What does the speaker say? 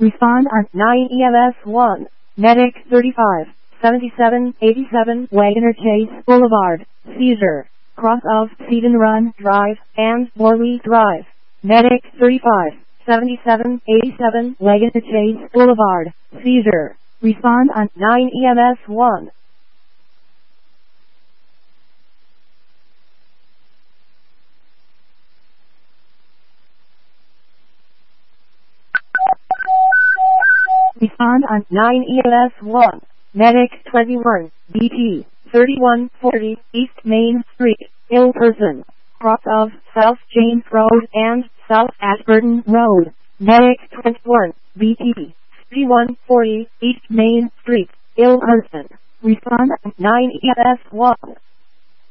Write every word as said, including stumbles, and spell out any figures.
Respond on nine E M S one. Medic thirty-five, seventy-seven, eighty-seven Wagoner Chase Boulevard. Seizure. Cross of Seaton Run Drive and Morley Drive. Medic thirty-five, seventy-seven, eighty-seven Wagoner Chase Boulevard. Seizure. Respond on nine E M S one. Respond on nine E M S one. Medic twenty-one, B T, thirty-one forty, East Main Street, ill person. Cross of South James Road and South Ashburton Road. Medic twenty-one, B T, thirty-one forty, East Main Street, ill person. Respond on nine E M S one.